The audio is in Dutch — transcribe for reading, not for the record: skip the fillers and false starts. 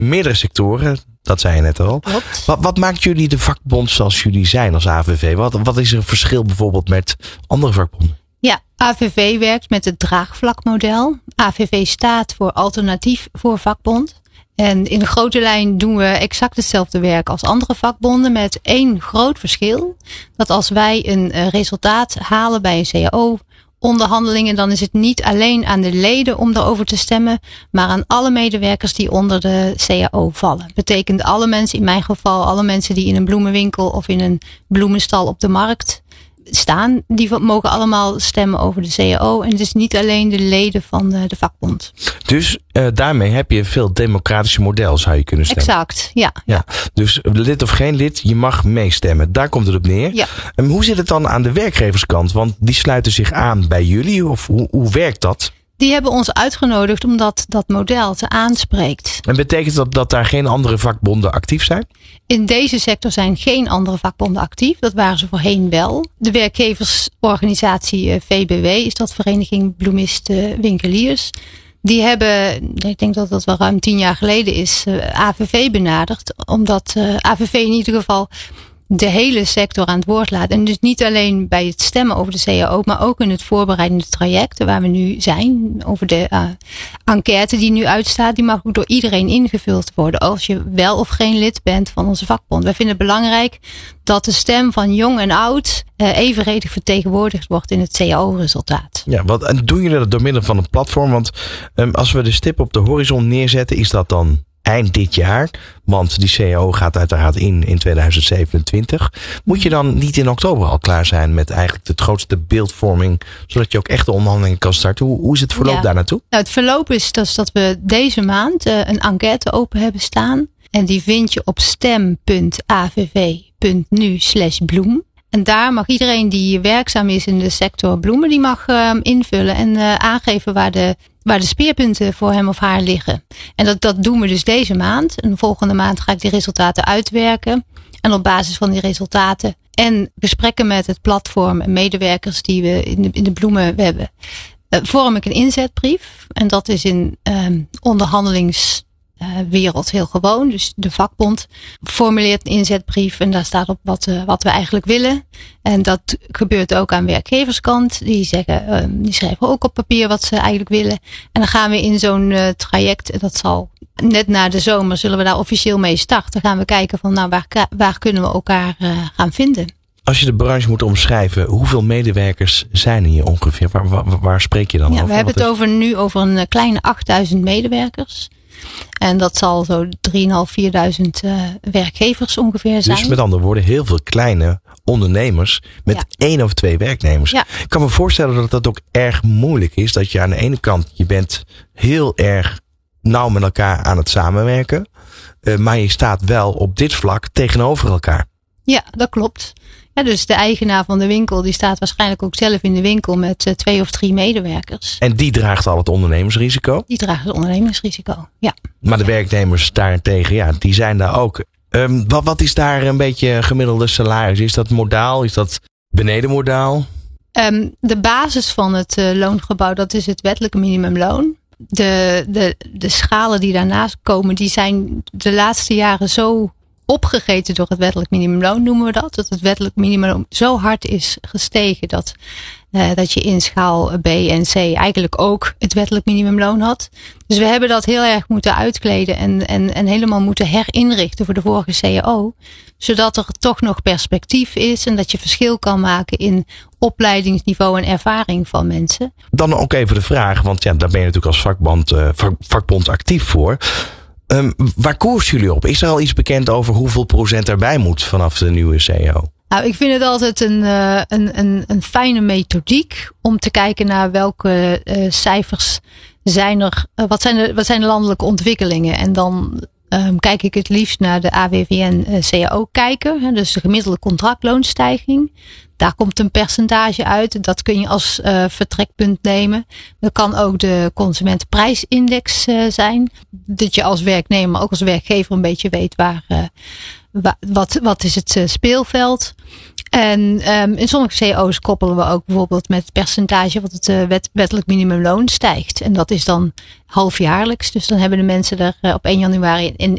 meerdere sectoren. Dat zei je net al. Wat maakt jullie de vakbond zoals jullie zijn als AVV? Wat is er een verschil bijvoorbeeld met andere vakbonden? Ja, AVV werkt met het draagvlakmodel. AVV staat voor alternatief voor vakbond. En in de grote lijn doen we exact hetzelfde werk als andere vakbonden met één groot verschil. Dat als wij een resultaat halen bij een CAO-onderhandelingen, dan is het niet alleen aan de leden om daarover te stemmen, maar aan alle medewerkers die onder de CAO vallen. Betekent alle mensen, in mijn geval alle mensen die in een bloemenwinkel of in een bloemenstal op de markt staan, die mogen allemaal stemmen over de CAO. En het is niet alleen de leden van de vakbond. Dus daarmee heb je een veel democratischer model, zou je kunnen stellen. Exact, ja. Dus lid of geen lid, je mag meestemmen. Daar komt het op neer. Ja. En hoe zit het dan aan de werkgeverskant? Want die sluiten zich aan bij jullie. Of hoe werkt dat? Die hebben ons uitgenodigd omdat dat model ze aanspreekt. En betekent dat daar geen andere vakbonden actief zijn? In deze sector zijn geen andere vakbonden actief. Dat waren ze voorheen wel. De werkgeversorganisatie VBW is dat, Vereniging Bloemisten Winkeliers. Die hebben, ik denk dat dat wel ruim 10 jaar geleden is, AVV benaderd. Omdat AVV in ieder geval de hele sector aan het woord laat. En dus niet alleen bij het stemmen over de CAO, maar ook in het voorbereidende traject waar we nu zijn. Over de enquête die nu uitstaat. Die mag ook door iedereen ingevuld worden. Als je wel of geen lid bent van onze vakbond. Wij vinden het belangrijk dat de stem van jong en oud evenredig vertegenwoordigd wordt in het CAO-resultaat. Ja, en doen jullie dat door middel van een platform? Want als we de stip op de horizon neerzetten, is dat dan eind dit jaar, want die CAO gaat uiteraard in 2027. Moet je dan niet in oktober al klaar zijn met eigenlijk de grootste beeldvorming, zodat je ook echt de onderhandelingen kan starten? Hoe is het verloop daar naartoe? Nou, het verloop is dat we deze maand een enquête open hebben staan. En die vind je op stem.avv.nu/bloem. En daar mag iedereen die werkzaam is in de sector bloemen, die mag invullen en aangeven waar de speerpunten voor hem of haar liggen. En dat doen we dus deze maand. En volgende maand ga ik die resultaten uitwerken. En op basis van die resultaten en gesprekken met het platform en medewerkers die we in de bloemen hebben, vorm ik een inzetbrief. En dat is in onderhandelingswereld heel gewoon. Dus de vakbond formuleert een inzetbrief en daar staat op wat we eigenlijk willen. En dat gebeurt ook aan werkgeverskant. Die schrijven ook op papier wat ze eigenlijk willen. En dan gaan we in zo'n traject, en dat zal net na de zomer, zullen we daar officieel mee starten. Dan gaan we kijken van waar kunnen we elkaar gaan vinden. Als je de branche moet omschrijven, hoeveel medewerkers zijn er hier ongeveer? Waar spreek je dan over? We hebben het nu over een kleine 8000 medewerkers. En dat zal zo 3.500, 4.000 werkgevers ongeveer zijn. Dus met andere woorden, heel veel kleine ondernemers met 1 of 2 werknemers. Ja. Ik kan me voorstellen dat dat ook erg moeilijk is. Dat je aan de ene kant, je bent heel erg nauw met elkaar aan het samenwerken. Maar je staat wel op dit vlak tegenover elkaar. Ja, dat klopt. Ja, dus de eigenaar van de winkel, die staat waarschijnlijk ook zelf in de winkel met 2 of 3 medewerkers. En die draagt al het ondernemersrisico? Die draagt het ondernemersrisico, ja. Maar de werknemers daarentegen, die zijn daar ook. Wat is daar een beetje gemiddelde salaris? Is dat modaal? Is dat beneden modaal? De basis van het loongebouw, dat is het wettelijke minimumloon. De schalen die daarnaast komen, die zijn de laatste jaren zo opgegeten door het wettelijk minimumloon, noemen we dat. Dat het wettelijk minimumloon zo hard is gestegen dat je in schaal B en C eigenlijk ook het wettelijk minimumloon had. Dus we hebben dat heel erg moeten uitkleden en helemaal moeten herinrichten voor de vorige CAO. Zodat er toch nog perspectief is en dat je verschil kan maken in opleidingsniveau en ervaring van mensen. Dan ook even de vraag, want daar ben je natuurlijk als vakbond actief voor. Waar koersen jullie op? Is er al iets bekend over hoeveel procent erbij moet vanaf de nieuwe CEO? Nou, ik vind het altijd een fijne methodiek om te kijken naar welke cijfers zijn er. Wat zijn de landelijke ontwikkelingen? En dan kijk ik het liefst naar de AWVN-CAO-kijker. Dus de gemiddelde contractloonstijging. Daar komt een percentage uit. Dat kun je als vertrekpunt nemen. Dat kan ook de consumentenprijsindex zijn. Dat je als werknemer, maar ook als werkgever een beetje weet wat is het speelveld. En in sommige CO's koppelen we ook bijvoorbeeld met het percentage wat het wettelijk minimumloon stijgt. En dat is dan halfjaarlijks. Dus dan hebben de mensen er op 1 januari